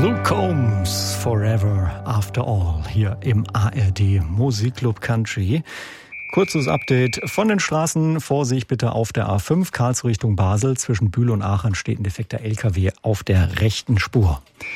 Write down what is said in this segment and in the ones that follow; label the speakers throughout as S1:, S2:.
S1: Luke Combs, Forever After All, hier im ARD Musikclub Country. Kurzes Update von den Straßen. Vorsicht bitte auf der A5 Karlsruhe Richtung Basel. Zwischen Bühl und Aachen steht ein defekter LKW auf der rechten Spur.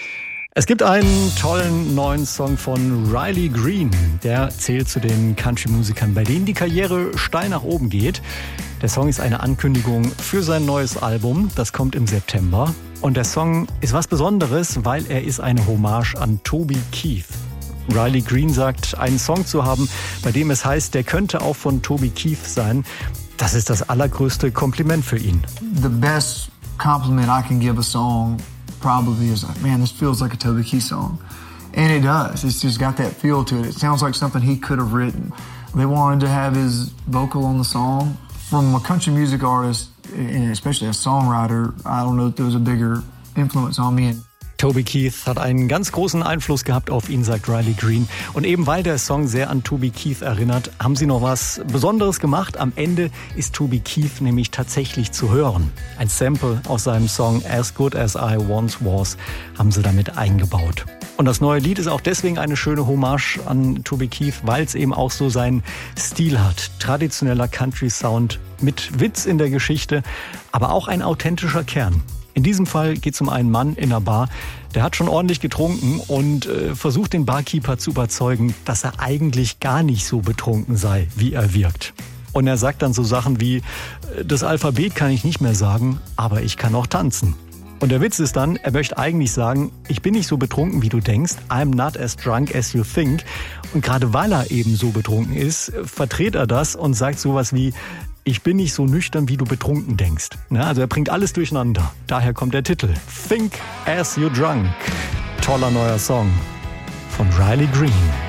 S1: Es gibt einen tollen neuen Song von Riley Green. Der zählt zu den Country-Musikern, bei denen die Karriere steil nach oben geht. Der Song ist eine Ankündigung für sein neues Album. Das kommt im September. Und der Song ist was Besonderes, weil er ist eine Hommage an Toby Keith. Riley Green sagt, einen Song zu haben, bei dem es heißt, der könnte auch von Toby Keith sein. Das ist das allergrößte Kompliment für ihn.
S2: The best compliment I can give a song probably is like, man, this feels like a Toby Keith song. And it does. It's just got that feel to it. It sounds like something he could have written. They wanted to have his vocal on the song. From a country music artist, and especially a songwriter, I don't know if there was a bigger influence on me.
S1: Toby Keith hat einen ganz großen Einfluss gehabt auf ihn, sagt Riley Green. Und eben weil der Song sehr an Toby Keith erinnert, haben sie noch was Besonderes gemacht. Am Ende ist Toby Keith nämlich tatsächlich zu hören. Ein Sample aus seinem Song As Good As I Once Was haben sie damit eingebaut. Und das neue Lied ist auch deswegen eine schöne Hommage an Toby Keith, weil es eben auch so seinen Stil hat. Traditioneller Country-Sound mit Witz in der Geschichte, aber auch ein authentischer Kern. In diesem Fall geht es um einen Mann in einer Bar, der hat schon ordentlich getrunken und versucht den Barkeeper zu überzeugen, dass er eigentlich gar nicht so betrunken sei, wie er wirkt. Und er sagt dann so Sachen wie, das Alphabet kann ich nicht mehr sagen, aber ich kann auch tanzen. Und der Witz ist dann, er möchte eigentlich sagen, ich bin nicht so betrunken, wie du denkst, I'm not as drunk as you think. Und gerade weil er eben so betrunken ist, verdreht er das und sagt sowas wie, ich bin nicht so nüchtern, wie du betrunken denkst. Also er bringt alles durcheinander. Daher kommt der Titel, Think As You Drunk. Toller neuer Song von Riley Green.